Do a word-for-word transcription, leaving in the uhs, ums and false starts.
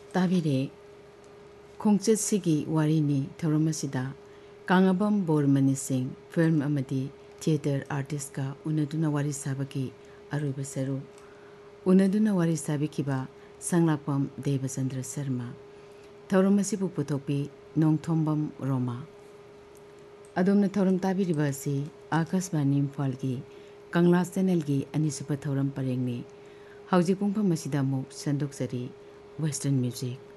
ताबिरे खोंचत सिगी वारीनी थौरमसिदा कांगबम बोरमनी Singh film अमदी theatre artist का उनदुना वारी साबकी अरुब सरू उनदुना वारी साबिखिबा संगलापम देवचंद्र शर्मा थौरमसिबु पुथोपी नोंथोंबम रोमा अदोमना थौरम ताबिरिबा असि आकाशवाणी इम्फालगी कंगला चैनलगी अनिसुब थौरम परेंगनी हौजिक पुंफम असिदा मुक संदोकजरी वेस्टर्न म्यूजिक।